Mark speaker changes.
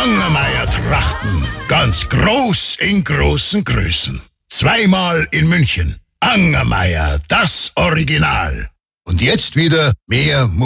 Speaker 1: Angermeier Trachten. Ganz groß in großen Größen. Zweimal in München. Angermeier, das Original. Und jetzt wieder mehr